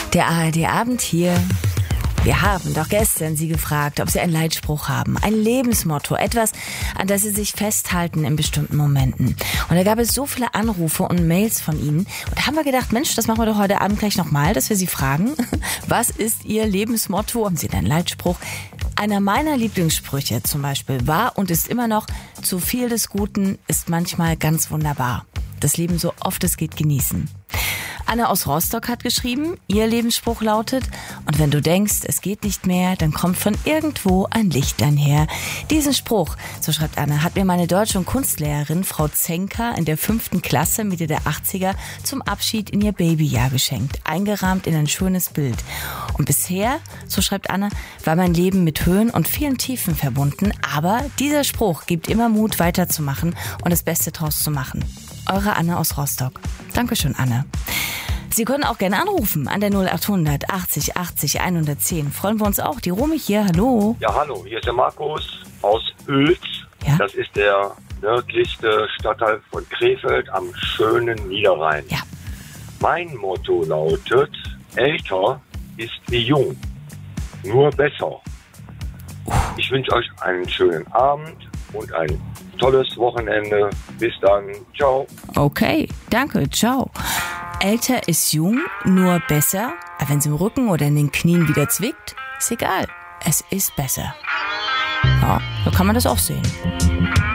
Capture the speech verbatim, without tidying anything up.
Der A R D-Abend hier. Wir haben doch gestern Sie gefragt, ob Sie einen Leitspruch haben, ein Lebensmotto, etwas, an das Sie sich festhalten in bestimmten Momenten. Und da gab es so viele Anrufe und Mails von Ihnen. Und da haben wir gedacht, Mensch, das machen wir doch heute Abend gleich nochmal, dass wir Sie fragen, was ist Ihr Lebensmotto? Haben Sie einen Leitspruch? Einer meiner Lieblingssprüche zum Beispiel war und ist immer noch: Zu viel des Guten ist manchmal ganz wunderbar. Das Leben so oft es geht genießen. Anne aus Rostock hat geschrieben, ihr Lebensspruch lautet: Und wenn du denkst, es geht nicht mehr, dann kommt von irgendwo ein Lichtlein her. Diesen Spruch, so schreibt Anne, hat mir meine Deutsch- und Kunstlehrerin Frau Zenker in der fünften Klasse Mitte der achtziger zum Abschied in ihr Babyjahr geschenkt, eingerahmt in ein schönes Bild. Und bisher, so schreibt Anne, war mein Leben mit Höhen und vielen Tiefen verbunden, aber dieser Spruch gibt immer Mut, weiterzumachen und das Beste draus zu machen. Eure Anne aus Rostock. Dankeschön, Anne. Sie können auch gerne anrufen an der null achthundert achtzig achtzig hundertzehn. Freuen wir uns auch. Die Romy hier, hallo. Ja, hallo, hier ist der Markus aus Oels. Ja? Das ist der nördlichste Stadtteil von Krefeld am schönen Niederrhein. Ja. Mein Motto lautet: Älter ist wie jung, nur besser. Ich wünsche euch einen schönen Abend und ein tolles Wochenende. Bis dann. Ciao. Okay, danke. Ciao. Älter ist jung, nur besser. Aber wenn es im Rücken oder in den Knien wieder zwickt, ist egal. Es ist besser. Ja, so kann man das auch sehen.